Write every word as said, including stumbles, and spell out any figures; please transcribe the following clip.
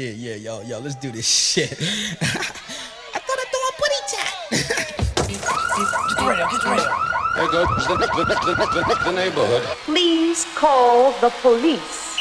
yeah, yeah, yo, yo, let's do this shit. I thought I threw a putty chat. Get the radio, get the radio. There goes the, the, the, the, the neighborhood. Please call the police.